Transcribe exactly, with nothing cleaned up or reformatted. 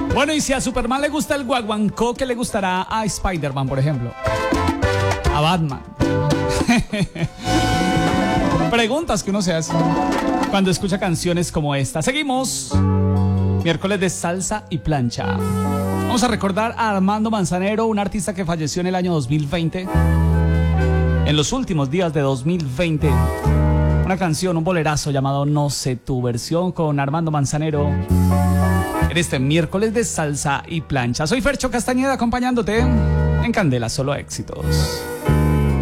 Bueno, y si a Superman le gusta el guaguancó, ¿qué le gustará a Spider-Man, por ejemplo? A Batman. Preguntas que uno se hace cuando escucha canciones como esta. Seguimos. Miércoles de salsa y plancha. Vamos a recordar a Armando Manzanero, un artista que falleció en el año dos mil veinte. En los últimos días de dos mil veinte. Una canción, un bolerazo llamado No sé tu versión con Armando Manzanero. En este miércoles de salsa y plancha. Soy Fercho Castañeda acompañándote en Candela Solo Éxitos.